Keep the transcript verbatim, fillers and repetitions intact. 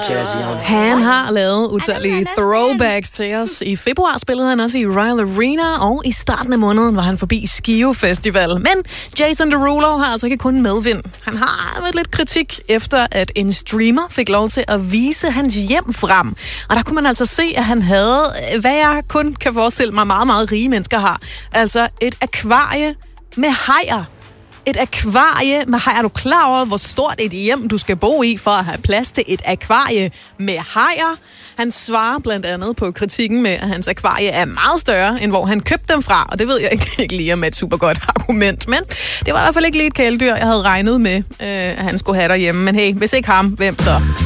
Han har lavet utallige throwbacks til os. I februar spillede han også i Royal Arena, og i starten af måneden var han forbi Skive Festival. Men Jason Derulo har altså ikke kun medvind. Han har været lidt kritik efter, at en streamer fik lov til at vise hans hjem frem. Og der kunne man altså se, at han havde, hvad jeg kun kan forestille mig, meget, meget rige mennesker har. Altså et akvarie med hajer. Et akvarie med hajer. Er du klar over, hvor stort et hjem du skal bo i, for at have plads til et akvarie med hajer? Han svarer blandt andet på kritikken med, at hans akvarie er meget større, end hvor han købte dem fra. Og det ved jeg ikke lige om et super godt argument. Men det var i hvert fald ikke lige et kæledyr, jeg havde regnet med, at han skulle have derhjemme. Men hey, hvis ikke ham, hvem så?